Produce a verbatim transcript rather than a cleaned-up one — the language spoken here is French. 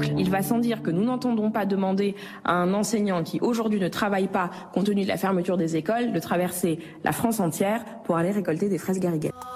boucle. Il va sans dire que nous n'entendons pas demander à un enseignant qui aujourd'hui ne travaille pas, compte tenu de la fermeture des écoles, de traverser la France entière pour aller récolter des fraises garriguettes.